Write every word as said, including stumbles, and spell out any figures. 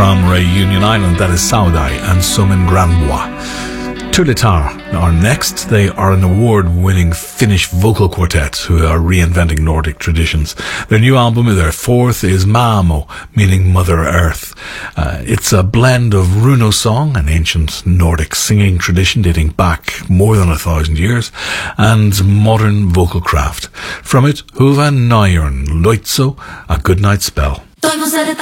from Reunion Island. That is Saudai and Sumin Granbois. Tulitar are next. They are an award-winning Finnish vocal quartet who are reinventing Nordic traditions. Their new album, their fourth, is Maamo, meaning Mother Earth. Uh, it's a blend of runo song, an ancient Nordic singing tradition dating back more than a thousand years, and modern vocal craft. From it, Huva Nøyren, Loitso, A Good Night Spell. Toivon sädet